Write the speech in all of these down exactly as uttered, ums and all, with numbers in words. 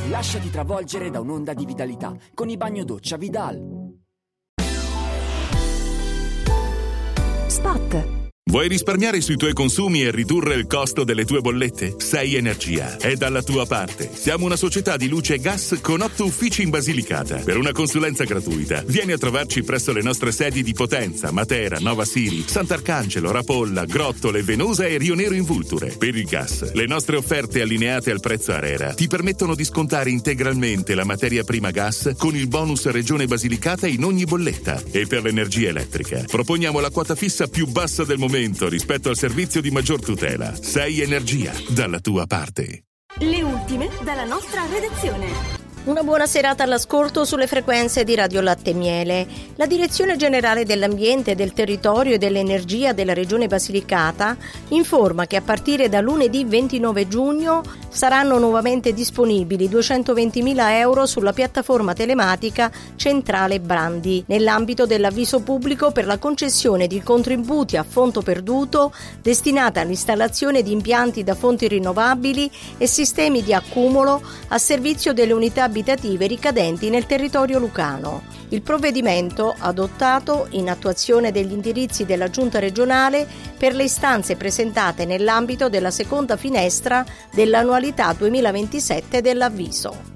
Lasciati travolgere da un'onda di vitalità con i bagno doccia Vidal. Spot. Vuoi risparmiare sui tuoi consumi e ridurre il costo delle tue bollette? sei Energia è dalla tua parte. Siamo una società di luce e gas con otto uffici in Basilicata. Per una consulenza gratuita, vieni a trovarci presso le nostre sedi di Potenza, Matera, Nova Siri, Sant'Arcangelo, Rapolla, Grottole, Venosa e Rio Nero in Vulture. Per il gas, le nostre offerte allineate al prezzo ARERA ti permettono di scontare integralmente la materia prima gas con il bonus Regione Basilicata in ogni bolletta. E per l'energia elettrica, proponiamo la quota fissa più bassa del momento rispetto al servizio di maggior tutela. sei Energia, dalla tua parte. Le ultime dalla nostra redazione. Una buona serata all'ascolto sulle frequenze di Radio Latte e Miele. La Direzione Generale dell'Ambiente, del Territorio e dell'Energia della Regione Basilicata informa che a partire da lunedì ventinove giugno saranno nuovamente disponibili duecentoventimila euro sulla piattaforma telematica Centrale Brandi, nell'ambito dell'avviso pubblico per la concessione di contributi a fondo perduto destinata all'installazione di impianti da fonti rinnovabili e sistemi di accumulo a servizio delle unità abitative ricadenti nel territorio lucano. Il provvedimento, adottato in attuazione degli indirizzi della Giunta regionale per le istanze presentate nell'ambito della seconda finestra dell'annualità duemilaventisette dell'avviso.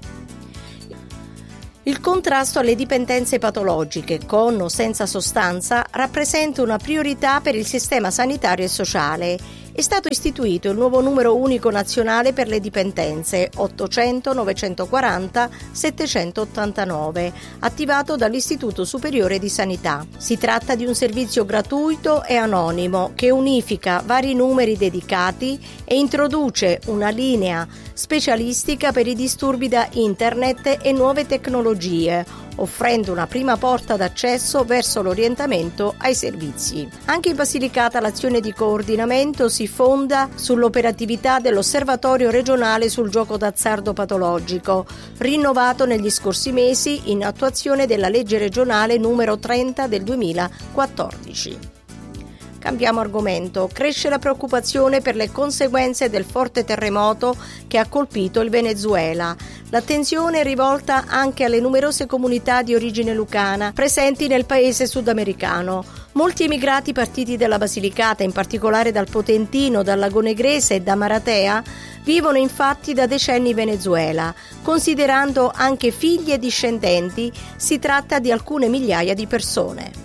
Il contrasto alle dipendenze patologiche, con o senza sostanza, rappresenta una priorità per il sistema sanitario e sociale. È stato istituito il nuovo numero unico nazionale per le dipendenze ottocento novecentoquaranta settecentottantanove, attivato dall'Istituto Superiore di Sanità. Si tratta di un servizio gratuito e anonimo che unifica vari numeri dedicati e introduce una linea specialistica per i disturbi da internet e nuove tecnologie, offrendo una prima porta d'accesso verso l'orientamento ai servizi. Anche in Basilicata l'azione di coordinamento si fonda sull'operatività dell'Osservatorio regionale sul gioco d'azzardo patologico, rinnovato negli scorsi mesi in attuazione della legge regionale numero trenta del duemilaquattordici. Cambiamo argomento. Cresce la preoccupazione per le conseguenze del forte terremoto che ha colpito il Venezuela. L'attenzione è rivolta anche alle numerose comunità di origine lucana presenti nel paese sudamericano. Molti emigrati partiti dalla Basilicata, in particolare dal Potentino, dal Lago Negrese e da Maratea, vivono infatti da decenni in Venezuela. Considerando anche figli e discendenti, si tratta di alcune migliaia di persone.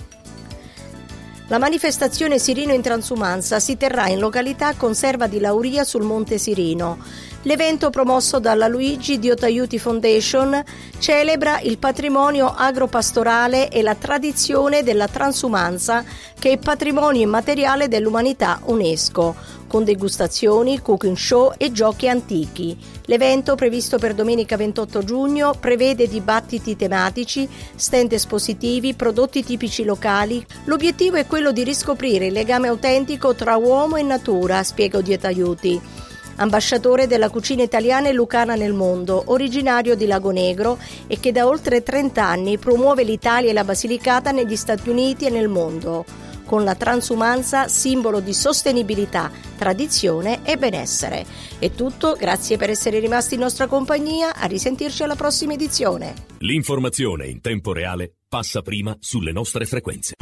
La manifestazione Sirino in Transumanza si terrà in località Conserva di Lauria sul Monte Sirino. L'evento, promosso dalla Luigi Diotaiuti Foundation, celebra il patrimonio agropastorale e la tradizione della transumanza, che è patrimonio immateriale dell'umanità UNESCO, con degustazioni, cooking show e giochi antichi. L'evento, previsto per domenica ventotto giugno, prevede dibattiti tematici, stand espositivi, prodotti tipici locali. L'obiettivo è quello di riscoprire il legame autentico tra uomo e natura, spiega Diotaiuti, ambasciatore della cucina italiana e lucana nel mondo, originario di Lago Negro e che da oltre trenta anni promuove l'Italia e la Basilicata negli Stati Uniti e nel mondo, con la transumanza simbolo di sostenibilità, tradizione e benessere. È tutto, grazie per essere rimasti in nostra compagnia, a risentirci alla prossima edizione. L'informazione in tempo reale passa prima sulle nostre frequenze.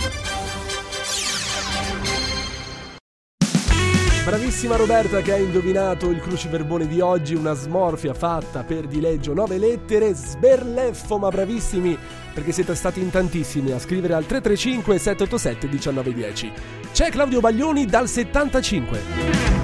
Bravissima Roberta che ha indovinato il cruciverbone di oggi, una smorfia fatta per dileggio nove lettere, sberleffo, ma bravissimi perché siete stati in tantissimi a scrivere al tre tre cinque sette otto sette uno nove uno zero. C'è Claudio Baglioni dal settantacinque.